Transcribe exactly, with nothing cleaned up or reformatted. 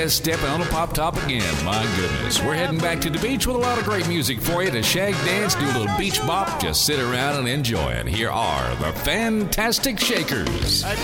guest stepping on a pop top again. My goodness. We're heading back to the beach with a lot of great music for you to shag dance, do a little beach bop, just sit around and enjoy it. Here are the Fantastic Shakers.